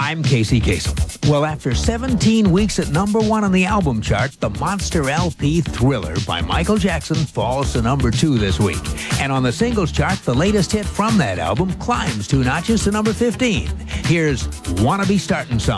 I'm Casey Kasem. Well, after 17 weeks at number 1 on the album chart, the Monster LP Thriller by Michael Jackson falls to number 2 this week. And on the singles chart, the latest hit from that album climbs 2 notches to number 15. Here's Wanna Be Startin' Something.